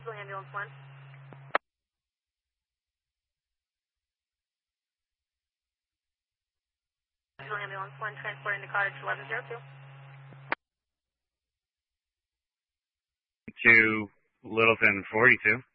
Ambulance 1. Ambulance 1 transporting to cottage 1102. To Littleton 42.